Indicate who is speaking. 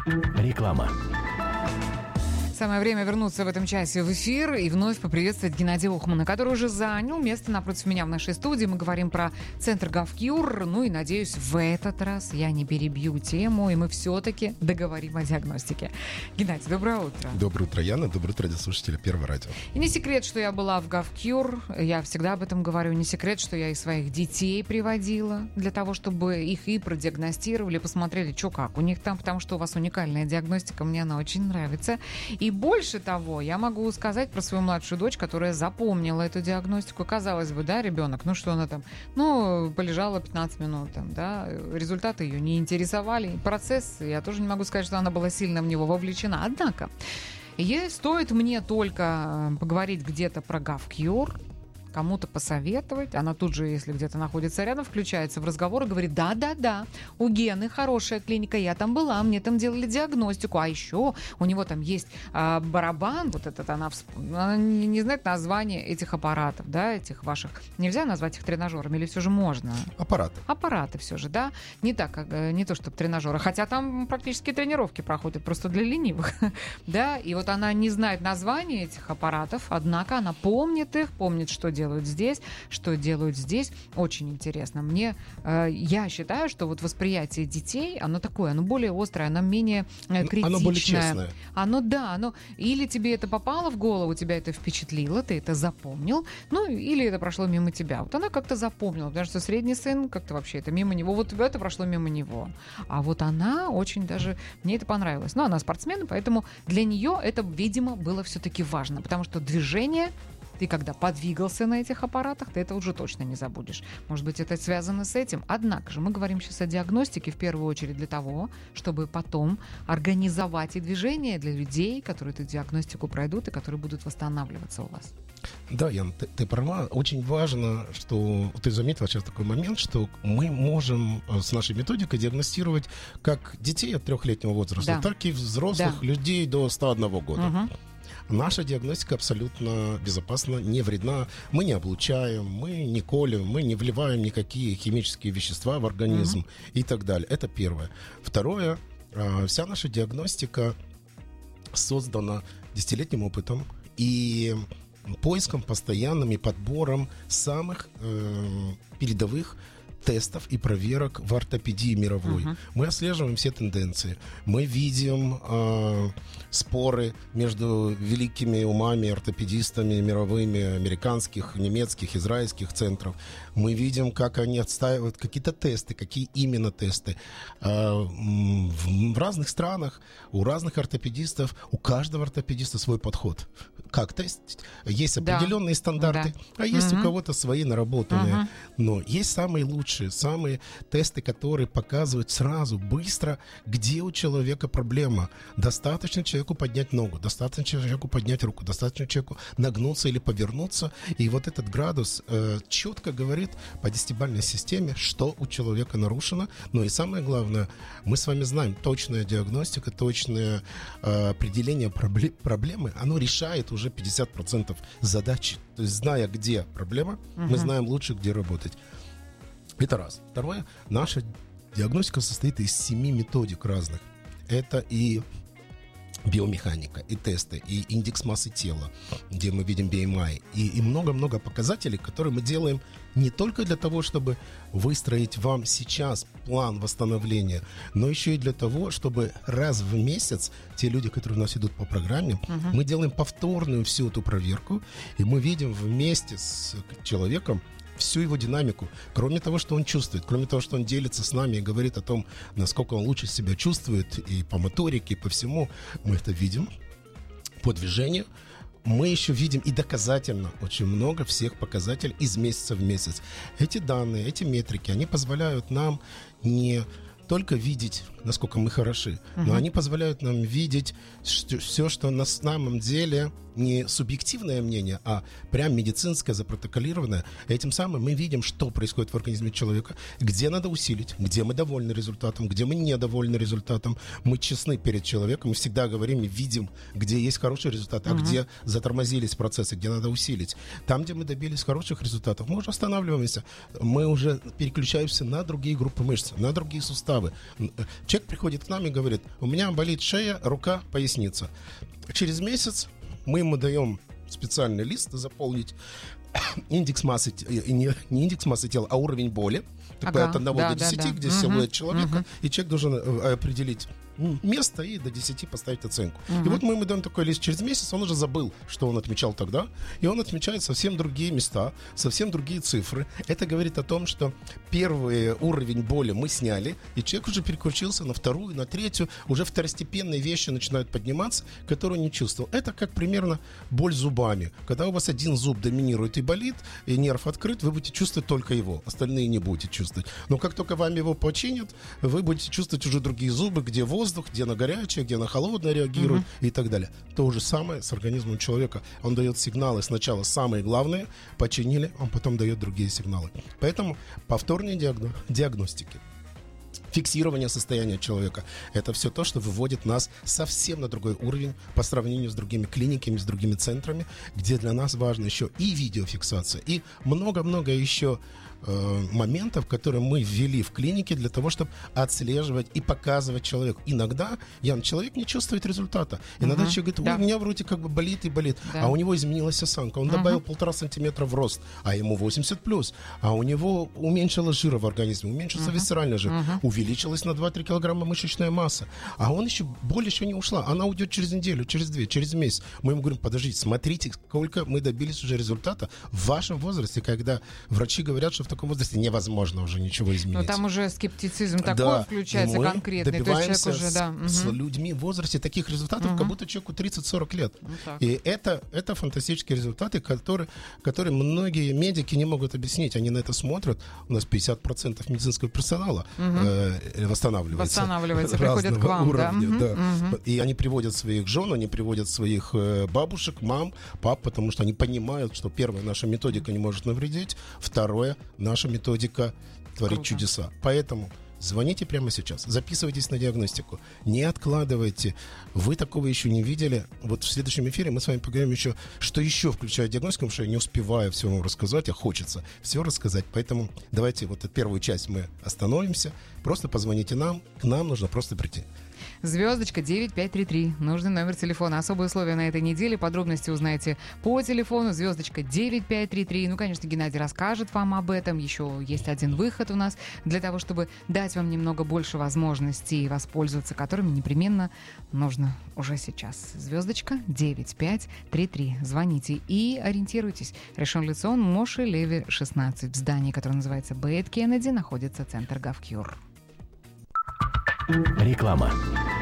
Speaker 1: Реклама.
Speaker 2: Самое время вернуться в этом часе в эфир и вновь поприветствовать Геннадия Ухмана, который уже занял место напротив меня в нашей студии. Мы говорим про центр GovCure. Ну и, надеюсь, в этот раз я не перебью тему, и мы все-таки договорим о диагностике. Геннадий, доброе утро.
Speaker 3: Доброе утро, Яна. Доброе утро, радиослушатели Первого радио.
Speaker 2: И не секрет, что я была в GovCure. Я всегда об этом говорю. Не секрет, что я и своих детей приводила для того, чтобы их и продиагностировали, посмотрели, что как у них там, потому что у вас уникальная диагностика, мне она очень нравится. И больше того, я могу сказать про свою младшую дочь, которая запомнила эту диагностику. Казалось бы, да, ребенок, ну что она там, полежала 15 минут там, да, результаты ее не интересовали. Процесс, я тоже не могу сказать, что она была сильно в него вовлечена. Однако, стоит мне только поговорить где-то про GovCure, кому-то посоветовать, она тут же, если где-то находится рядом, включается в разговор и говорит: да, у Гены хорошая клиника, я там была, мне там делали диагностику, а еще у него там есть барабан, вот этот, она не знает название этих аппаратов, да, этих ваших, нельзя назвать их тренажерами или все же можно? Аппараты все же, да, не то, чтобы тренажеры, хотя там практически тренировки проходят, просто для ленивых, да, и вот она не знает название этих аппаратов, однако она помнит их, помнит, что делают здесь. Очень интересно. Я считаю, что вот восприятие детей, оно такое, оно более острое, оно менее критичное.
Speaker 3: Оно более честное.
Speaker 2: Или тебе это попало в голову, тебя это впечатлило, ты это запомнил, или это прошло мимо тебя. Вот она как-то запомнила, потому что средний сын как-то вообще это мимо него, вот это прошло мимо него. А вот она очень даже, мне это понравилось. Она спортсмен, поэтому для нее это, видимо, было все-таки важно, потому что движение, ты когда подвигался на этих аппаратах, ты это уже точно не забудешь. Может быть, это связано с этим. Однако же мы говорим сейчас о диагностике в первую очередь для того, чтобы потом организовать и движение для людей, которые эту диагностику пройдут и которые будут восстанавливаться у вас.
Speaker 3: Да, Ян, ты права. Очень важно, что ты заметила сейчас такой момент, что мы можем с нашей методикой диагностировать как детей от 3-летнего возраста, так и взрослых людей до 101 года.
Speaker 2: Угу.
Speaker 3: Наша диагностика абсолютно безопасна, не вредна. Мы не облучаем, мы не колем, мы не вливаем никакие химические вещества в организм и так далее. Это первое. Второе, вся наша диагностика создана десятилетним опытом и поиском постоянным и подбором самых передовых тестов и проверок в ортопедии мировой. Мы отслеживаем все тенденции. Мы видим споры между великими умами, ортопедистами мировыми, американских, немецких, израильских центров. Мы видим, как они отстаивают какие-то тесты, какие именно тесты. В разных странах у разных ортопедистов, у каждого ортопедиста свой подход. Как тестить? Есть определенные стандарты, а есть у кого-то свои наработанные. Но есть самые лучшие, самые тесты, которые показывают сразу, быстро, где у человека проблема. Достаточно человеку поднять ногу, достаточно человеку поднять руку, достаточно человеку нагнуться или повернуться. И вот этот градус четко говорит по 10-бальной системе, что у человека нарушено. Но и самое главное, мы с вами знаем, точная диагностика, точное определение проблемы, оно решает уже 50% задачи. То есть, зная, где проблема, мы знаем лучше, где работать. Это раз. Второе. Наша диагностика состоит из 7 методик разных. Это и биомеханика, и тесты, и индекс массы тела, где мы видим BMI, и много-много показателей, которые мы делаем не только для того, чтобы выстроить вам сейчас план восстановления, но еще и для того, чтобы раз в месяц те люди, которые у нас идут по программе, мы делаем повторную всю эту проверку, и мы видим вместе с человеком всю его динамику, кроме того, что он чувствует, кроме того, что он делится с нами и говорит о том, насколько он лучше себя чувствует, и по моторике, и по всему, мы это видим по движению. Мы еще видим и доказательно очень много всех показателей из месяца в месяц. Эти данные, эти метрики, они позволяют нам не только видеть, насколько мы хороши, но они позволяют нам видеть все, что на самом деле не субъективное мнение, а прям медицинское, запротоколированное. Этим самым мы видим, что происходит в организме человека, где надо усилить, где мы довольны результатом, где мы недовольны результатом. Мы честны перед человеком, мы всегда говорим и видим, где есть хороший результат, а где затормозились процессы, где надо усилить. Там, где мы добились хороших результатов, мы уже останавливаемся, мы уже переключаемся на другие группы мышц, на другие суставы, суставы. Человек приходит к нам и говорит: у меня болит шея, рука, поясница. Через месяц мы ему даем специальный лист заполнить, индекс массы, не индекс массы тела, а уровень боли. Такой от 1 до 10, где силуэт человека, и человек должен определить место и до 10 поставить оценку. И вот мы ему даем такой лист через месяц, он уже забыл, что он отмечал тогда, и он отмечает совсем другие места, совсем другие цифры. Это говорит о том, что первый уровень боли мы сняли, и человек уже переключился на вторую, на третью, уже второстепенные вещи начинают подниматься, которые он не чувствовал. Это как примерно боль зубами. Когда у вас один зуб доминирует и болит, и нерв открыт, вы будете чувствовать только его, остальные не будете чувствовать. Но как только вам его починят, вы будете чувствовать уже другие зубы, где воздух, где на горячее, где на холодное реагирует и так далее. То же самое с организмом человека. Он дает сигналы сначала самые главные, починили, он потом дает другие сигналы. Поэтому повторные диагностики, фиксирование состояния человека — это все то, что выводит нас совсем на другой уровень по сравнению с другими клиниками, с другими центрами, где для нас важно еще и видеофиксация, и много-много еще моментов, которые мы ввели в клинике для того, чтобы отслеживать и показывать человеку. Иногда, человек не чувствует результата. Иногда человек говорит: у меня вроде как бы болит и болит, а у него изменилась осанка. Он добавил 1,5 сантиметра в рост, а ему 80+. А у него уменьшилось жира в организме, уменьшился висцеральный жир, увеличилась на 2-3 килограмма мышечная масса. А боль еще не ушла. Она уйдет через неделю, через 2, через месяц. Мы ему говорим: подождите, смотрите, сколько мы добились уже результата в вашем возрасте, когда врачи говорят, что в таком возрасте невозможно уже ничего изменить.
Speaker 2: Но там уже скептицизм такой включается конкретный. То есть человек уже,
Speaker 3: с людьми в возрасте таких результатов, как будто человеку 30-40 лет. И это фантастические результаты, которые многие медики не могут объяснить. Они на это смотрят. У нас 50% медицинского персонала восстанавливается,
Speaker 2: приходят к вам.
Speaker 3: Уровня, И они приводят своих жен, они приводят своих бабушек, мам, пап, потому что они понимают, что первое, наша методика не может навредить, второе, наша методика творит чудеса. Поэтому звоните прямо сейчас, записывайтесь на диагностику, не откладывайте. Вы такого еще не видели. Вот в следующем эфире мы с вами поговорим еще, что еще включает диагностику, потому что я не успеваю все вам рассказать, а хочется все рассказать. Поэтому давайте вот первую часть мы остановимся. Просто позвоните нам, к нам нужно просто прийти.
Speaker 2: Звездочка 9533. Нужный номер телефона. Особые условия на этой неделе. Подробности узнаете по телефону. Звездочка 9533. Ну, конечно, Геннадий расскажет вам об этом. Еще есть один выход у нас для того, чтобы дать вам немного больше возможностей, воспользоваться которыми непременно нужно уже сейчас. Звездочка 9533. Звоните и ориентируйтесь. Решен Лицон, Моши Леви 16. В здании, которое называется Бейт Кеннеди, находится центр Гавкюр.
Speaker 1: Реклама.